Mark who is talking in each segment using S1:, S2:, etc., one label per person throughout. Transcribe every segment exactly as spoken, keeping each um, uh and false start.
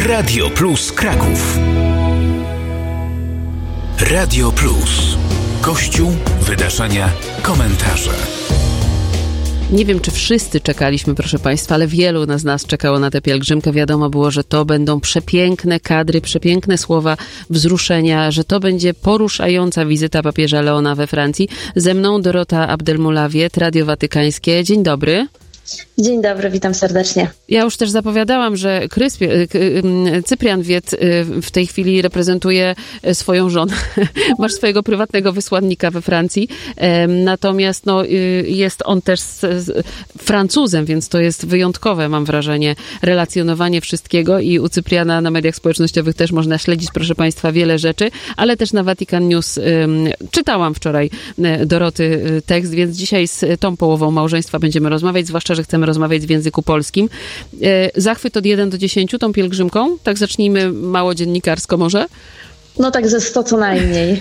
S1: Radio Plus Kraków. Radio Plus. Kościół, wydarzenia, komentarze.
S2: Nie wiem, czy wszyscy czekaliśmy, proszę Państwa, ale wielu z nas czekało na tę pielgrzymkę. Wiadomo było, że to będą przepiękne kadry, przepiękne słowa wzruszenia, że to będzie poruszająca wizyta papieża Leona we Francji. Ze mną Dorota Abdelmulawiet, Radio Watykańskie. Dzień dobry.
S3: Dzień dobry, witam serdecznie.
S2: Ja już też zapowiadałam, że Kryspie, Cyprian Wiet w tej chwili reprezentuje swoją żonę. Masz swojego prywatnego wysłannika we Francji. Natomiast no, jest on też z, z Francuzem, więc to jest wyjątkowe, mam wrażenie, relacjonowanie wszystkiego i u Cypriana na mediach społecznościowych też można śledzić, proszę Państwa, wiele rzeczy, ale też na Vatican News czytałam wczoraj Doroty tekst, więc dzisiaj z tą połową małżeństwa będziemy rozmawiać, zwłaszcza, że chcemy rozmawiać w języku polskim. Zachwyt od jeden do dziesięciu tą pielgrzymką? Tak zacznijmy mało dziennikarsko może?
S3: No tak ze sto co najmniej.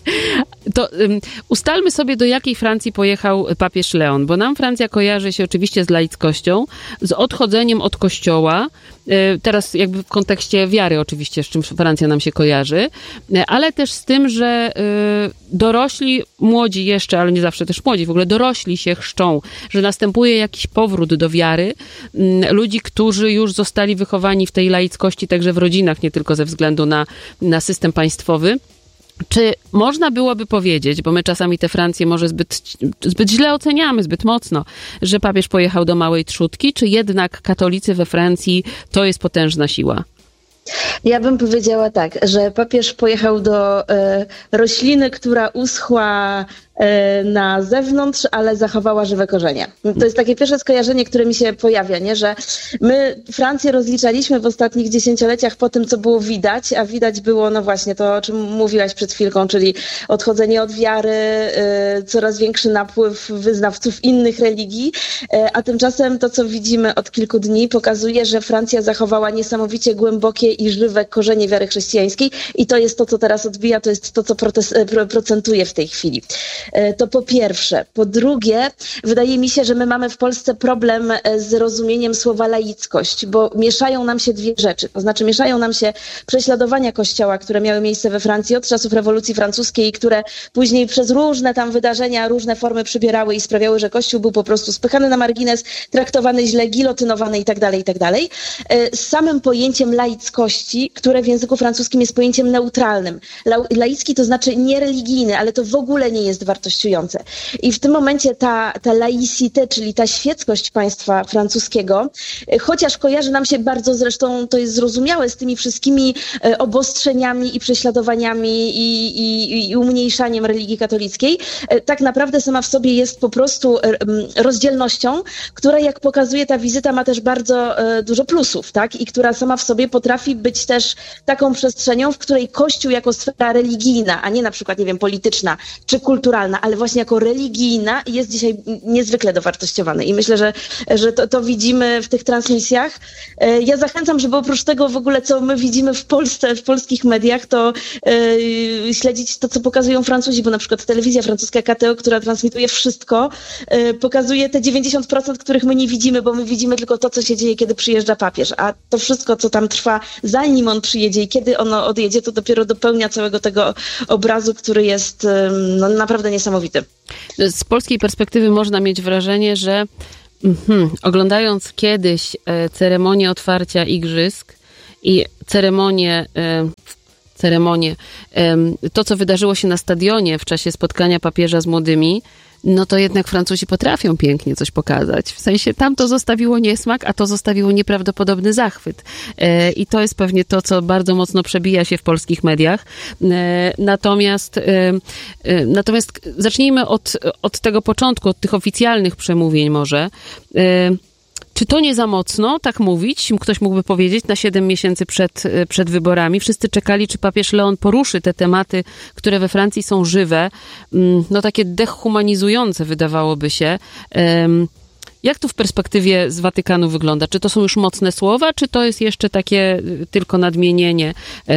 S2: To um, ustalmy sobie, do jakiej Francji pojechał papież Leon, bo nam Francja kojarzy się oczywiście z laickością, z odchodzeniem od kościoła, teraz jakby w kontekście wiary oczywiście, z czym Francja nam się kojarzy, ale też z tym, że dorośli, młodzi jeszcze, ale nie zawsze też młodzi, w ogóle dorośli się chrzczą, że następuje jakiś powrót do wiary ludzi, którzy już zostali wychowani w tej laickości, także w rodzinach, nie tylko ze względu na, na system państwowy. Czy można byłoby powiedzieć, bo my czasami tę Francję może zbyt, zbyt źle oceniamy, zbyt mocno, że papież pojechał do małej trzódki, czy jednak katolicy we Francji to jest potężna siła?
S3: Ja bym powiedziała tak, że papież pojechał do e, rośliny, która uschła e, na zewnątrz, ale zachowała żywe korzenie. To jest takie pierwsze skojarzenie, które mi się pojawia, nie? Że my Francję rozliczaliśmy w ostatnich dziesięcioleciach po tym, co było widać, a widać było, no właśnie to, o czym mówiłaś przed chwilką, czyli odchodzenie od wiary, e, coraz większy napływ wyznawców innych religii, e, a tymczasem to, co widzimy od kilku dni, pokazuje, że Francja zachowała niesamowicie głębokie i żywe korzenie wiary chrześcijańskiej i to jest to, co teraz odbija, to jest to, co protes- procentuje w tej chwili. To po pierwsze. Po drugie, wydaje mi się, że my mamy w Polsce problem z rozumieniem słowa laickość, bo mieszają nam się dwie rzeczy. To znaczy mieszają nam się prześladowania Kościoła, które miały miejsce we Francji od czasów rewolucji francuskiej, które później przez różne tam wydarzenia, różne formy przybierały i sprawiały, że Kościół był po prostu spychany na margines, traktowany źle, gilotynowany i tak dalej, i tak dalej. Z samym pojęciem laickości, które w języku francuskim jest pojęciem neutralnym. La- laicki to znaczy niereligijny, ale to w ogóle nie jest wartościujące. I w tym momencie ta, ta laicité, czyli ta świeckość państwa francuskiego, chociaż kojarzy nam się bardzo, zresztą to jest zrozumiałe, z tymi wszystkimi obostrzeniami i prześladowaniami i, i, i umniejszaniem religii katolickiej, tak naprawdę sama w sobie jest po prostu rozdzielnością, która, jak pokazuje ta wizyta, ma też bardzo dużo plusów, tak? I która sama w sobie potrafi być też taką przestrzenią, w której Kościół jako sfera religijna, a nie na przykład, nie wiem, polityczna czy kulturalna, ale właśnie jako religijna jest dzisiaj niezwykle dowartościowany. I myślę, że, że to, to widzimy w tych transmisjach. Ja zachęcam, żeby oprócz tego w ogóle, co my widzimy w Polsce, w polskich mediach, to yy, śledzić to, co pokazują Francuzi, bo na przykład telewizja francuska K T O, która transmituje wszystko, yy, pokazuje te dziewięćdziesiąt procent, których my nie widzimy, bo my widzimy tylko to, co się dzieje, kiedy przyjeżdża papież, a to wszystko, co tam trwa, zanim on przyjedzie i kiedy ono odjedzie, to dopiero dopełnia całego tego obrazu, który jest no, naprawdę niesamowity.
S2: Z polskiej perspektywy można mieć wrażenie, że mm, oglądając kiedyś e, ceremonię otwarcia igrzysk i ceremonię, e, ceremonię e, to, co wydarzyło się na stadionie w czasie spotkania papieża z młodymi, no to jednak Francuzi potrafią pięknie coś pokazać. W sensie tam to zostawiło niesmak, a to zostawiło nieprawdopodobny zachwyt. E, I to jest pewnie to, co bardzo mocno przebija się w polskich mediach. E, natomiast e, e, natomiast zacznijmy od, od tego początku, od tych oficjalnych przemówień może. E, Czy to nie za mocno, tak mówić? Ktoś mógłby powiedzieć na siedem miesięcy przed, przed wyborami. Wszyscy czekali, czy papież Leon poruszy te tematy, które we Francji są żywe, no takie dehumanizujące wydawałoby się. Jak to w perspektywie z Watykanu wygląda? Czy to są już mocne słowa, czy to jest jeszcze takie tylko nadmienienie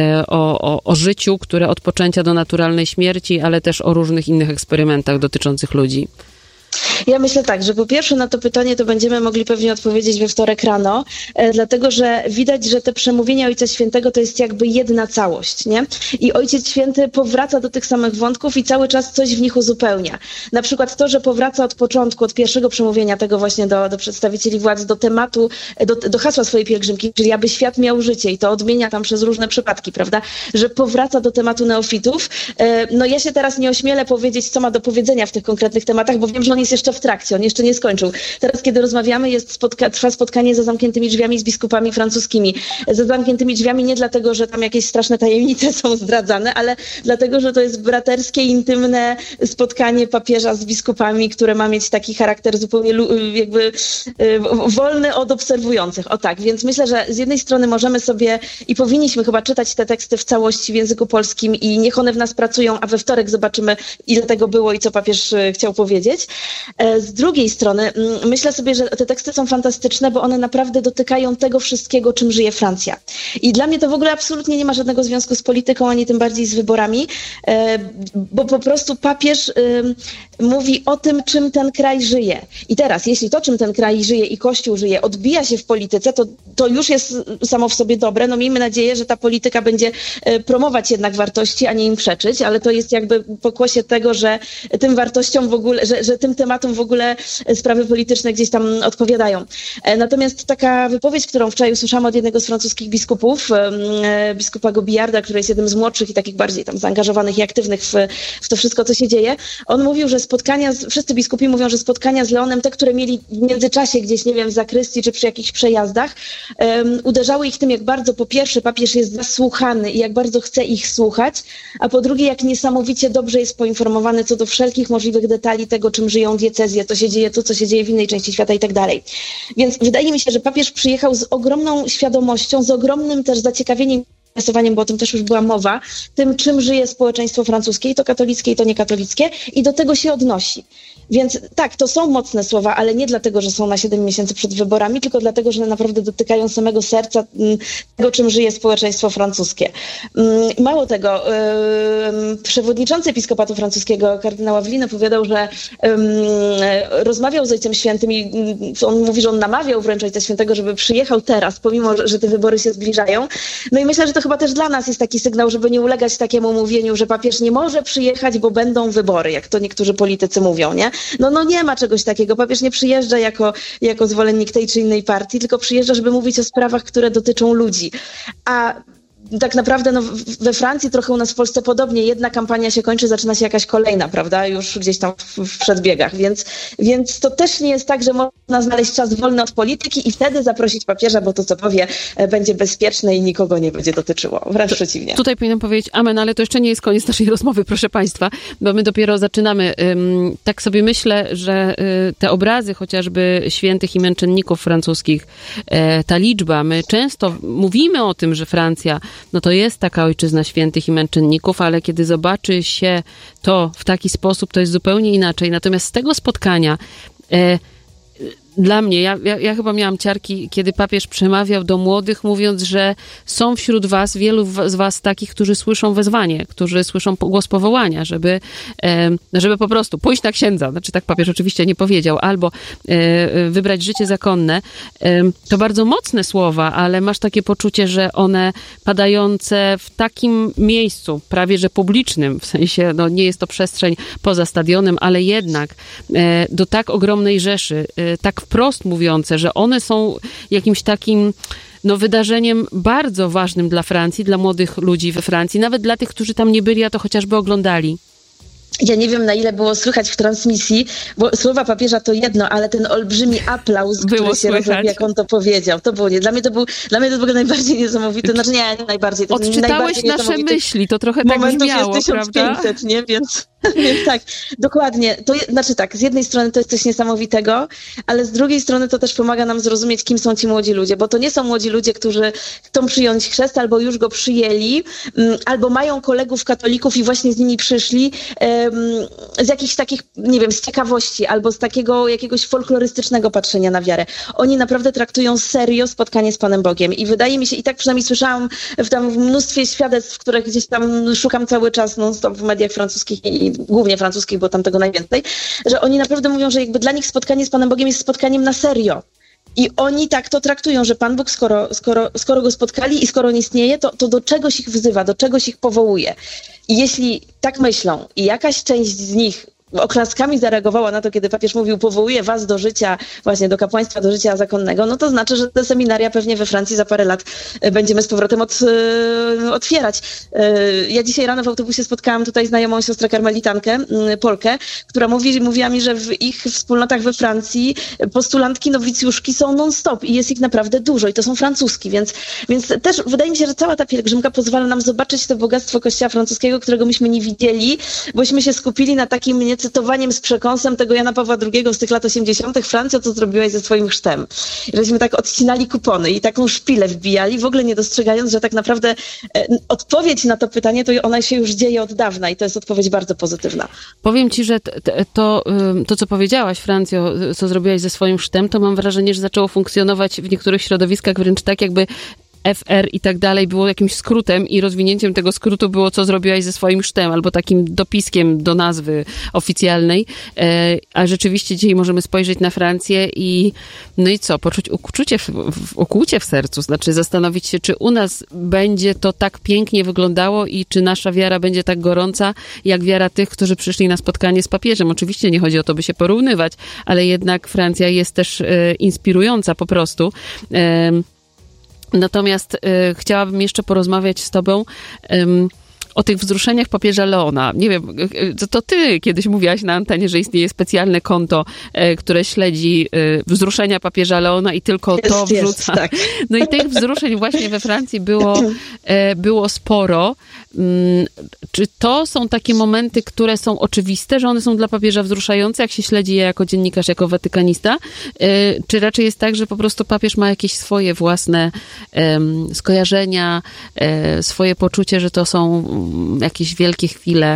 S2: o, o, o życiu, które od poczęcia do naturalnej śmierci, ale też o różnych innych eksperymentach dotyczących ludzi?
S3: Ja myślę tak, że po pierwsze na to pytanie to będziemy mogli pewnie odpowiedzieć we wtorek rano, e, dlatego że widać, że te przemówienia Ojca Świętego to jest jakby jedna całość, nie? I Ojciec Święty powraca do tych samych wątków i cały czas coś w nich uzupełnia. Na przykład to, że powraca od początku, od pierwszego przemówienia tego właśnie do, do przedstawicieli władz, do tematu, do, do hasła swojej pielgrzymki, czyli aby świat miał życie i to odmienia tam przez różne przypadki, prawda? Że powraca do tematu neofitów. E, no ja się teraz nie ośmielę powiedzieć, co ma do powiedzenia w tych konkretnych tematach, bo wiem, że on jest jeszcze w trakcie, on jeszcze nie skończył. Teraz, kiedy rozmawiamy, jest spotka- trwa spotkanie za zamkniętymi drzwiami z biskupami francuskimi. Za zamkniętymi drzwiami nie dlatego, że tam jakieś straszne tajemnice są zdradzane, ale dlatego, że to jest braterskie, intymne spotkanie papieża z biskupami, które ma mieć taki charakter zupełnie jakby wolny od obserwujących. O tak, więc myślę, że z jednej strony możemy sobie i powinniśmy chyba czytać te teksty w całości w języku polskim i niech one w nas pracują, a we wtorek zobaczymy, ile tego było i co papież chciał powiedzieć. Z drugiej strony myślę sobie, że te teksty są fantastyczne, bo one naprawdę dotykają tego wszystkiego, czym żyje Francja. I dla mnie to w ogóle absolutnie nie ma żadnego związku z polityką, ani tym bardziej z wyborami, bo po prostu papież mówi o tym, czym ten kraj żyje. I teraz, jeśli to, czym ten kraj żyje i Kościół żyje, odbija się w polityce, to, to już jest samo w sobie dobre. No miejmy nadzieję, że ta polityka będzie promować jednak wartości, a nie im przeczyć, ale to jest jakby pokłosie tego, że tym wartościom w ogóle, że, że tym tematom w ogóle sprawy polityczne gdzieś tam odpowiadają. Natomiast taka wypowiedź, którą wczoraj usłyszałam od jednego z francuskich biskupów, biskupa Gobillarda, który jest jednym z młodszych i takich bardziej tam zaangażowanych i aktywnych w, w to wszystko, co się dzieje, on mówił, że spotkania, z, wszyscy biskupi mówią, że spotkania z Leonem, te, które mieli w międzyczasie gdzieś, nie wiem, w zakrystii czy przy jakichś przejazdach, um, uderzały ich tym, jak bardzo po pierwsze papież jest zasłuchany i jak bardzo chce ich słuchać, a po drugie, jak niesamowicie dobrze jest poinformowany co do wszelkich możliwych detali tego, czym żyją diecezje, co się dzieje, to, co się dzieje w innej części świata i tak dalej. Więc wydaje mi się, że papież przyjechał z ogromną świadomością, z ogromnym też zaciekawieniem, bo o tym też już była mowa, tym, czym żyje społeczeństwo francuskie, i to katolickie, i to niekatolickie, i do tego się odnosi. Więc tak, to są mocne słowa, ale nie dlatego, że są na siedem miesięcy przed wyborami, tylko dlatego, że naprawdę dotykają samego serca tego, czym żyje społeczeństwo francuskie. Mało tego, przewodniczący episkopatu francuskiego, kardynał Aveline, opowiadał, że rozmawiał z Ojcem Świętym i on mówi, że on namawiał wręcz Ojca Świętego, żeby przyjechał teraz, pomimo, że te wybory się zbliżają. No i myślę, że to chyba też dla nas jest taki sygnał, żeby nie ulegać takiemu mówieniu, że papież nie może przyjechać, bo będą wybory, jak to niektórzy politycy mówią, nie? No, no nie ma czegoś takiego. Papież nie przyjeżdża jako, jako zwolennik tej czy innej partii, tylko przyjeżdża, żeby mówić o sprawach, które dotyczą ludzi. A tak naprawdę no, we Francji, trochę u nas w Polsce podobnie, jedna kampania się kończy, zaczyna się jakaś kolejna, prawda, już gdzieś tam w, w przedbiegach, więc, więc to też nie jest tak, że można znaleźć czas wolny od polityki i wtedy zaprosić papieża, bo to, co powie, będzie bezpieczne i nikogo nie będzie dotyczyło, wręcz to, przeciwnie.
S2: Tutaj powinnam powiedzieć amen, ale to jeszcze nie jest koniec naszej rozmowy, proszę Państwa, bo my dopiero zaczynamy. Tak sobie myślę, że te obrazy chociażby świętych i męczenników francuskich, ta liczba, my często mówimy o tym, że Francja no to jest taka ojczyzna świętych i męczenników, ale kiedy zobaczy się to w taki sposób, to jest zupełnie inaczej. Natomiast z tego spotkania e, dla mnie, ja, ja, ja chyba miałam ciarki, kiedy papież przemawiał do młodych, mówiąc, że są wśród was, wielu z was takich, którzy słyszą wezwanie, którzy słyszą głos powołania, żeby, e, żeby po prostu pójść na księdza, znaczy tak papież oczywiście nie powiedział, albo e, wybrać życie zakonne. E, to bardzo mocne słowa, ale masz takie poczucie, że one padające w takim miejscu, prawie że publicznym, w sensie, no nie jest to przestrzeń poza stadionem, ale jednak e, do tak ogromnej rzeszy, e, tak wprost mówiące, że one są jakimś takim no, wydarzeniem bardzo ważnym dla Francji, dla młodych ludzi we Francji, nawet dla tych, którzy tam nie byli, a to chociażby oglądali.
S3: Ja nie wiem, na ile było słychać w transmisji, bo słowa papieża to jedno, ale ten olbrzymi aplauz, było który się rozległ, jak on to powiedział, to było nie. Dla mnie to był, dla mnie to był najbardziej niesamowity, znaczy nie, nie najbardziej. To
S2: Odczytałeś nasze myśli, to trochę tak brzmiało,
S3: jest tysiąc pięćset, prawda? Nie, więc, więc tak, dokładnie. To, znaczy tak, z jednej strony to jest coś niesamowitego, ale z drugiej strony to też pomaga nam zrozumieć, kim są ci młodzi ludzie, bo to nie są młodzi ludzie, którzy chcą przyjąć chrzest, albo już go przyjęli, albo mają kolegów katolików i właśnie z nimi przyszli, z jakichś takich, nie wiem, z ciekawości albo z takiego jakiegoś folklorystycznego patrzenia na wiarę. Oni naprawdę traktują serio spotkanie z Panem Bogiem i wydaje mi się, i tak przynajmniej słyszałam w tam w mnóstwie świadectw, których gdzieś tam szukam cały czas non stop w mediach francuskich i głównie francuskich, bo tam tego najwięcej, że oni naprawdę mówią, że jakby dla nich spotkanie z Panem Bogiem jest spotkaniem na serio. I oni tak to traktują, że Pan Bóg, skoro, skoro, skoro go spotkali i skoro on istnieje, to, to do czegoś ich wzywa, do czegoś ich powołuje. I jeśli tak myślą i jakaś część z nich oklaskami zareagowała na to, kiedy papież mówił, powołuje was do życia, właśnie do kapłaństwa, do życia zakonnego, no to znaczy, że te seminaria pewnie we Francji za parę lat będziemy z powrotem od, otwierać. Ja dzisiaj rano w autobusie spotkałam tutaj znajomą siostrę karmelitankę, Polkę, która mówi, mówiła mi, że w ich wspólnotach we Francji postulantki, nowicjuszki są non-stop i jest ich naprawdę dużo i to są francuski, więc, więc też wydaje mi się, że cała ta pielgrzymka pozwala nam zobaczyć to bogactwo kościoła francuskiego, którego myśmy nie widzieli, bośmy się skupili na takim nie cytowaniem z przekąsem tego Jana Pawła drugiego z tych lat osiemdziesiątych. Francja, co zrobiłaś ze swoim chrztem. Żeśmy tak odcinali kupony i taką szpilę wbijali, w ogóle nie dostrzegając, że tak naprawdę e, odpowiedź na to pytanie, to ona się już dzieje od dawna i to jest odpowiedź bardzo pozytywna.
S2: Powiem ci, że t, t, to, to, co powiedziałaś, Francjo, co zrobiłaś ze swoim chrztem, to mam wrażenie, że zaczęło funkcjonować w niektórych środowiskach wręcz tak, jakby F R i tak dalej było jakimś skrótem i rozwinięciem tego skrótu było, co zrobiłaś ze swoim chrztem, albo takim dopiskiem do nazwy oficjalnej. E, a rzeczywiście dzisiaj możemy spojrzeć na Francję i no i co? Poczuć ukłucie w, w, ukłucie w sercu, znaczy zastanowić się, czy u nas będzie to tak pięknie wyglądało i czy nasza wiara będzie tak gorąca, jak wiara tych, którzy przyszli na spotkanie z papieżem. Oczywiście nie chodzi o to, by się porównywać, ale jednak Francja jest też e, inspirująca po prostu. E, Natomiast y, chciałabym jeszcze porozmawiać z tobą y, o tych wzruszeniach papieża Leona. Nie wiem, to, to ty kiedyś mówiłaś na antenie, że istnieje specjalne konto, y, które śledzi y, wzruszenia papieża Leona i tylko
S3: jest,
S2: to wrzuca.
S3: Jest, tak.
S2: No i tych wzruszeń właśnie we Francji było, y, było sporo. Y, czy to są takie momenty, które są oczywiste, że one są dla papieża wzruszające, jak się śledzi je jako dziennikarz, jako watykanista? Y, czy raczej jest tak, że po prostu papież ma jakieś swoje własne y, skojarzenia, y, swoje poczucie, że to są jakieś wielkie chwile?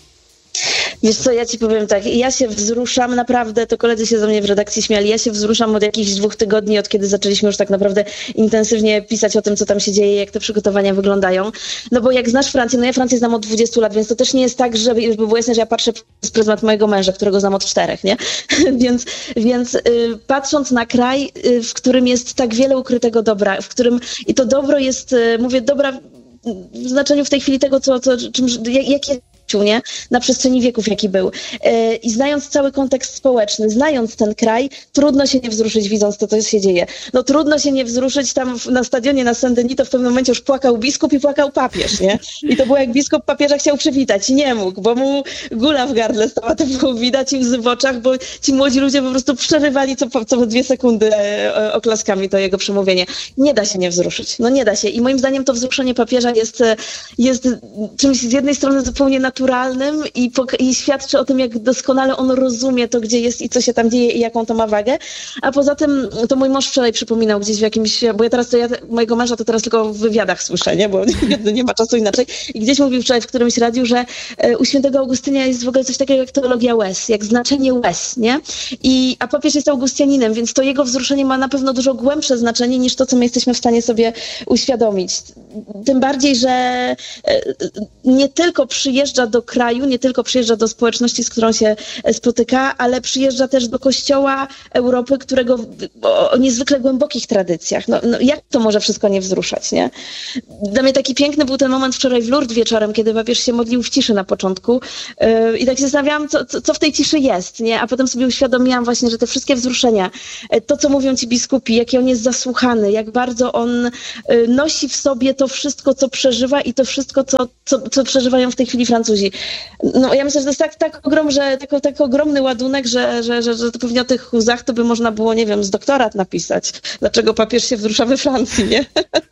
S3: Wiesz co, ja ci powiem tak, ja się wzruszam naprawdę, to koledzy się ze mnie w redakcji śmiali, ja się wzruszam od jakichś dwóch tygodni, od kiedy zaczęliśmy już tak naprawdę intensywnie pisać o tym, co tam się dzieje, jak te przygotowania wyglądają. No bo jak znasz Francję, no ja Francję znam od dwudziestu lat, więc to też nie jest tak, żeby, żeby było jasne, że ja patrzę przez pryzmat mojego męża, którego znam od czterech, nie? więc więc y, patrząc na kraj, y, w którym jest tak wiele ukrytego dobra, w którym i to dobro jest, y, mówię, dobra w znaczeniu w tej chwili tego, co, co czym, jak, jakie nie? Na przestrzeni wieków, jaki był. Yy, I znając cały kontekst społeczny, znając ten kraj, trudno się nie wzruszyć, widząc to, co się dzieje. No trudno się nie wzruszyć tam w, na stadionie na Saint-Denis, to w pewnym momencie już płakał biskup i płakał papież, nie? I to było jak biskup papieża chciał przywitać i nie mógł, bo mu gula w gardle stała, to było widać i łzy w oczach, bo ci młodzi ludzie po prostu przerywali co, co dwie sekundy e, oklaskami to jego przemówienie. Nie da się nie wzruszyć. No nie da się. I moim zdaniem to wzruszenie papieża jest, jest czymś z jednej strony zupełnie naturalnym, i, i świadczy o tym, jak doskonale on rozumie to, gdzie jest i co się tam dzieje i jaką to ma wagę. A poza tym, to mój mąż wczoraj przypominał gdzieś w jakimś, bo ja teraz to ja, mojego męża to teraz tylko w wywiadach słyszę, nie? Bo nie, nie ma czasu inaczej. I gdzieś mówił wczoraj w którymś radiu, że u świętego Augustynia jest w ogóle coś takiego jak teologia łez, jak znaczenie łez, nie? I, a papież jest Augustianinem, więc to jego wzruszenie ma na pewno dużo głębsze znaczenie niż to, co my jesteśmy w stanie sobie uświadomić. Tym bardziej, że nie tylko przyjeżdża do kraju, nie tylko przyjeżdża do społeczności, z którą się spotyka, ale przyjeżdża też do kościoła Europy, którego o, o niezwykle głębokich tradycjach. No, no jak to może wszystko nie wzruszać, nie? Dla mnie taki piękny był ten moment wczoraj w Lourdes wieczorem, kiedy papież się modlił w ciszy na początku yy, i tak się zastanawiałam, co, co, co w tej ciszy jest, nie? A potem sobie uświadomiłam właśnie, że te wszystkie wzruszenia, to, co mówią ci biskupi, jaki on jest zasłuchany, jak bardzo on yy, nosi w sobie to wszystko, co przeżywa i to wszystko, co, co, co przeżywają w tej chwili Francuzi. No ja myślę, że to jest tak, tak, ogrom, że, tak, tak ogromny ładunek, że, że, że, że to pewnie o tych łzach to by można było, nie wiem, z doktorat napisać. Dlaczego papież się wzrusza we Francji, nie?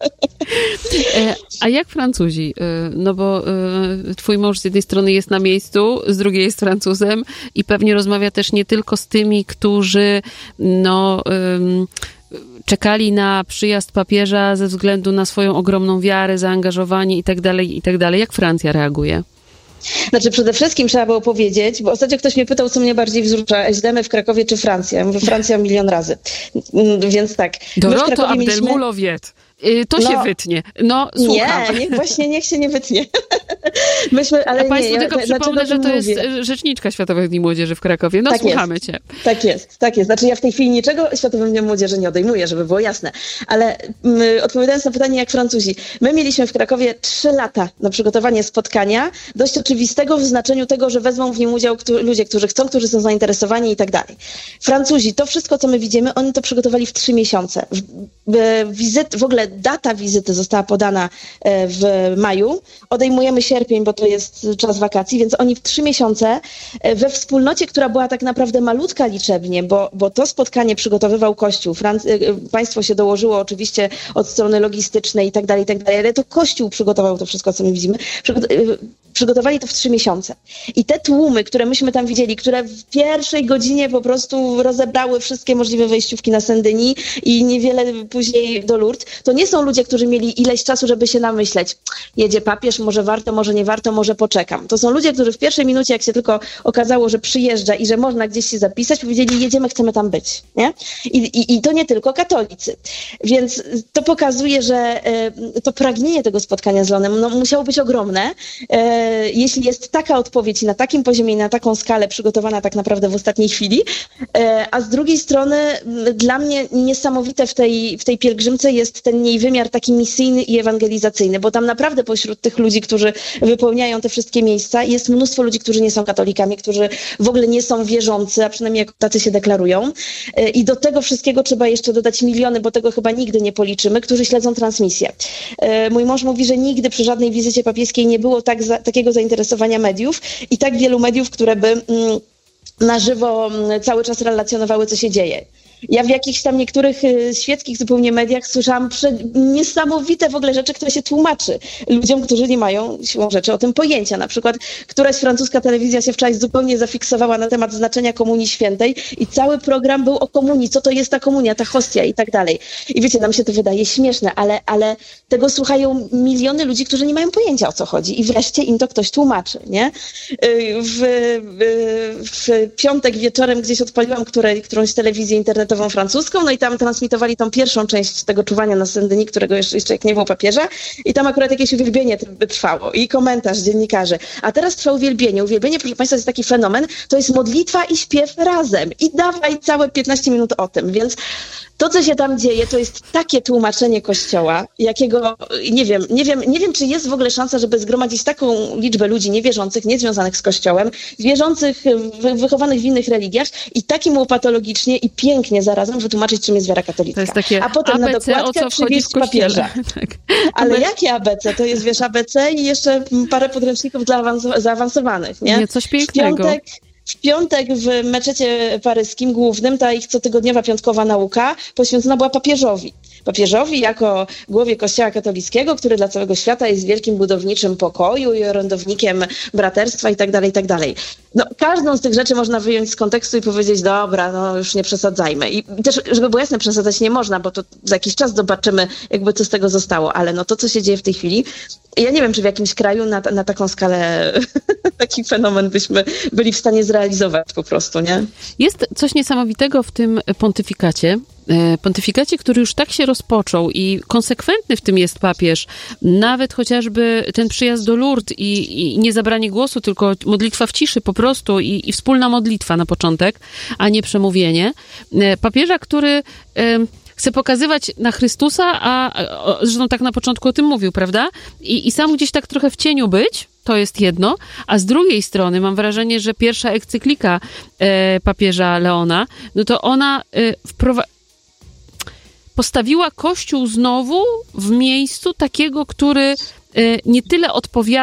S2: A jak Francuzi? No bo twój mąż z jednej strony jest na miejscu, z drugiej jest Francuzem i pewnie rozmawia też nie tylko z tymi, którzy no... Um, czekali na przyjazd papieża ze względu na swoją ogromną wiarę, zaangażowanie i tak dalej, i tak dalej. Jak Francja reaguje?
S3: Znaczy przede wszystkim trzeba było powiedzieć, bo ostatnio ktoś mnie pytał, co mnie bardziej wzrusza, S D M w Krakowie czy Francja? Ja mówię, Francja milion razy. Więc tak.
S2: Doroto Abdelmulowiec. Y, to
S3: No.
S2: się wytnie. No, słucham.
S3: Nie, nie, właśnie niech się nie wytnie. Myśmy, ale
S2: A Państwu
S3: nie,
S2: tylko
S3: ja,
S2: przypomnę, że to
S3: mówię?
S2: jest rzeczniczka Światowych Dni Młodzieży w Krakowie. No,
S3: Tak
S2: słuchamy
S3: jest.
S2: cię.
S3: Tak jest, tak jest. Znaczy ja w tej chwili niczego Światowym Dniem Młodzieży nie odejmuję, żeby było jasne. Ale my, odpowiadając na pytanie, jak Francuzi, my mieliśmy w Krakowie trzy lata na przygotowanie spotkania, dość oczywistego w znaczeniu tego, że wezmą w nim udział którzy, ludzie, którzy chcą, którzy są zainteresowani i tak dalej. Francuzi, to wszystko, co my widzimy, oni to przygotowali w trzy miesiące. W, w, wizyt, w ogóle data wizyty została podana w maju. Odejmujemy sierpień, bo to jest czas wakacji, więc oni w trzy miesiące we wspólnocie, która była tak naprawdę malutka liczebnie, bo, bo to spotkanie przygotowywał Kościół. Franc- państwo się dołożyło oczywiście od strony logistycznej i tak dalej, i tak dalej, ale to Kościół przygotował to wszystko, co my widzimy. Przygot- Przygotowali to w trzy miesiące. I te tłumy, które myśmy tam widzieli, które w pierwszej godzinie po prostu rozebrały wszystkie możliwe wejściówki na Saint-Denis i niewiele później do Lourdes, to nie są ludzie, którzy mieli ileś czasu, żeby się namyśleć. Jedzie papież, może warto, może nie warto, może poczekam. To są ludzie, którzy w pierwszej minucie, jak się tylko okazało, że przyjeżdża i że można gdzieś się zapisać, powiedzieli, jedziemy, chcemy tam być. Nie? I, i, i to nie tylko katolicy. Więc to pokazuje, że e, to pragnienie tego spotkania z Leonem no, musiało być ogromne. E, jeśli jest taka odpowiedź na takim poziomie i na taką skalę przygotowana tak naprawdę w ostatniej chwili, a z drugiej strony dla mnie niesamowite w tej, w tej pielgrzymce jest ten jej wymiar taki misyjny i ewangelizacyjny, bo tam naprawdę pośród tych ludzi, którzy wypełniają te wszystkie miejsca, jest mnóstwo ludzi, którzy nie są katolikami, którzy w ogóle nie są wierzący, a przynajmniej jako tacy się deklarują. I do tego wszystkiego trzeba jeszcze dodać miliony, bo tego chyba nigdy nie policzymy, którzy śledzą transmisję. Mój mąż mówi, że nigdy przy żadnej wizycie papieskiej nie było tak za, takiego zainteresowania mediów i tak wielu mediów, które by mm, na żywo cały czas relacjonowały, co się dzieje. Ja w jakichś tam niektórych y, świeckich zupełnie mediach słyszałam prze, niesamowite w ogóle rzeczy, które się tłumaczy ludziom, którzy nie mają siłą rzeczy o tym pojęcia. Na przykład któraś francuska telewizja się wczoraj zupełnie zafiksowała na temat znaczenia Komunii Świętej i cały program był o komunii, co to jest ta komunia, ta hostia i tak dalej. I wiecie, nam się to wydaje śmieszne, ale, ale tego słuchają miliony ludzi, którzy nie mają pojęcia, o co chodzi i wreszcie im to ktoś tłumaczy, nie? W, w, w piątek wieczorem gdzieś odpaliłam które, którąś telewizję internetową francuską, no i tam transmitowali tą pierwszą część tego czuwania na Saint-Denis, którego jeszcze, jeszcze jak nie było papieża i tam akurat jakieś uwielbienie trwało i komentarz dziennikarzy. A teraz trwa uwielbienie. Uwielbienie, proszę Państwa, jest taki fenomen, to jest modlitwa i śpiew razem i dawaj całe piętnaście minut o tym, więc to, co się tam dzieje, to jest takie tłumaczenie Kościoła, jakiego, nie wiem, nie wiem, nie wiem, czy jest w ogóle szansa, żeby zgromadzić taką liczbę ludzi niewierzących, niezwiązanych z Kościołem, wierzących, wy, wychowanych w innych religiach i takim łopatologicznie i pięknie zarazem wytłumaczyć, czym jest wiara katolicka.
S2: To jest takie
S3: a potem
S2: A B C,
S3: na dokładkę przywieźć papieża.
S2: Tak.
S3: Ale jakie A B C? To jest, wiesz, A B C i jeszcze parę podręczników dla awans- zaawansowanych, nie?
S2: Nie, coś pięknego.
S3: W piątek, W piątek w meczecie paryskim głównym ta ich cotygodniowa piątkowa nauka poświęcona była papieżowi. Papieżowi jako głowie Kościoła katolickiego, który dla całego świata jest wielkim budowniczym pokoju i orędownikiem braterstwa i tak dalej, i tak dalej. No, każdą z tych rzeczy można wyjąć z kontekstu i powiedzieć, dobra, no już nie przesadzajmy. I też, żeby było jasne, przesadzać nie można, bo to za jakiś czas zobaczymy, jakby co z tego zostało. Ale no to, co się dzieje w tej chwili, ja nie wiem, czy w jakimś kraju na, na taką skalę taki fenomen byśmy byli w stanie zrealizować po prostu, nie?
S2: Jest coś niesamowitego w tym pontyfikacie, pontyfikacie, który już tak się rozpoczął i konsekwentny w tym jest papież, nawet chociażby ten przyjazd do Lourdes i, i nie zabranie głosu, tylko modlitwa w ciszy po prostu i, i wspólna modlitwa na początek, a nie przemówienie. Papieża, który chce pokazywać na Chrystusa, a, a zresztą tak na początku o tym mówił, prawda? I, i sam gdzieś tak trochę w cieniu być, to jest jedno, a z drugiej strony mam wrażenie, że pierwsza encyklika e, papieża Leona, no to ona e, wprowadza postawiła Kościół znowu w miejscu takiego, który nie tyle odpowiada